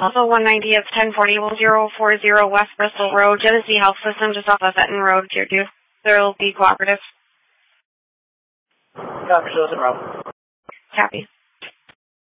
Also 190 of 1040 West Bristol Road, Genesee Health System, just off of Fenton Road, Tier 2. They'll be cooperative. Copy, Joseph Rob. Copy.